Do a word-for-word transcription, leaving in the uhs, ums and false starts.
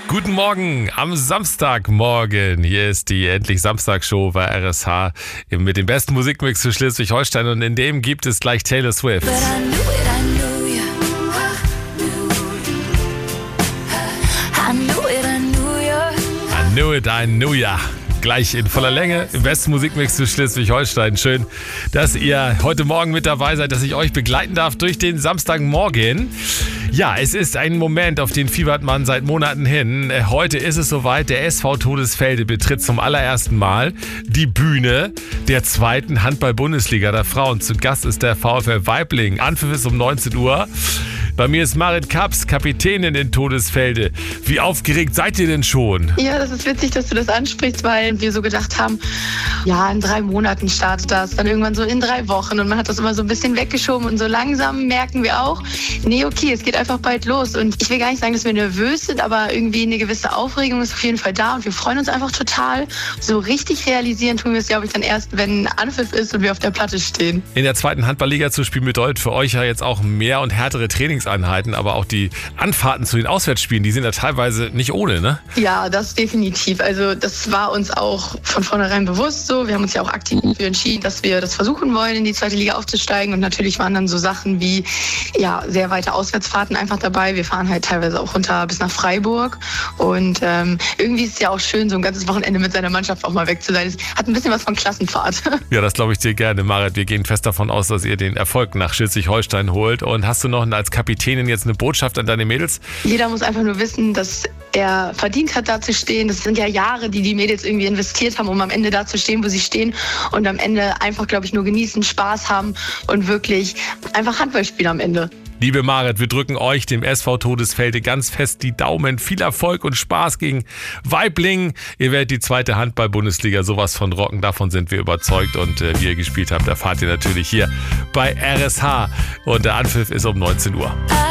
Guten Morgen am Samstagmorgen. Hier ist die Endlich Samstag-Show bei R S H mit dem besten Musikmix für Schleswig-Holstein und in dem gibt es gleich Taylor Swift. I knew it, I knew ya. Gleich in voller Länge im besten Musikmix für Schleswig-Holstein. Schön, dass ihr heute Morgen mit dabei seid, dass ich euch begleiten darf durch den Samstagmorgen. Ja, es ist ein Moment, auf den fiebert man seit Monaten hin. Heute ist es soweit, der S V Todesfelde betritt zum allerersten Mal die Bühne der zweiten Handball-Bundesliga der Frauen. Zu Gast ist der VfL Waiblingen. Anpfiff ist um neunzehn Uhr. Bei mir ist Marit Kaps, Kapitänin in Todesfelde. Wie aufgeregt seid ihr denn schon? Ja, das ist witzig, dass du das ansprichst, weil wir so gedacht haben, ja, in drei Monaten startet das, dann irgendwann so in drei Wochen und man hat das immer so ein bisschen weggeschoben und so langsam merken wir auch, nee, okay, es geht einfach bald los und ich will gar nicht sagen, dass wir nervös sind, aber irgendwie eine gewisse Aufregung ist auf jeden Fall da und wir freuen uns einfach total. So richtig realisieren tun wir es, glaube ich, dann erst, wenn Anpfiff ist und wir auf der Platte stehen. In der zweiten Handballliga zu spielen bedeutet für euch ja jetzt auch mehr und härtere Trainingseinheiten, aber auch die Anfahrten zu den Auswärtsspielen, die sind ja teilweise nicht ohne, ne? Ja, das definitiv. Also das war uns auch von vornherein bewusst so. Wir haben uns ja auch aktiv dafür entschieden, dass wir das versuchen wollen, in die zweite Liga aufzusteigen und natürlich waren dann so Sachen wie ja sehr weite Auswärtsfahrten einfach dabei. Wir fahren halt teilweise auch runter bis nach Freiburg und ähm, irgendwie ist es ja auch schön, so ein ganzes Wochenende mit seiner Mannschaft auch mal weg zu sein. Es hat ein bisschen was von Klassenfahrt. Ja, das glaube ich dir gerne, Marit. Wir gehen fest davon aus, dass ihr den Erfolg nach Schleswig-Holstein holt. Und hast du noch als Kapitänin jetzt eine Botschaft an deine Mädels? Jeder muss einfach nur wissen, dass er verdient hat, da zu stehen. Das sind ja Jahre, die die Mädels irgendwie investiert haben, um am Ende da zu stehen, wo sie stehen und am Ende einfach, glaube ich, nur genießen, Spaß haben und wirklich einfach Handball spielen am Ende. Liebe Marit, wir drücken euch, dem S V Todesfelde, ganz fest die Daumen. Viel Erfolg und Spaß gegen Waiblingen. Ihr werdet die zweite Handball-Bundesliga sowas von rocken. Davon sind wir überzeugt. Und äh, wie ihr gespielt habt, erfahrt ihr natürlich hier bei R S H. Und der Anpfiff ist um neunzehn Uhr.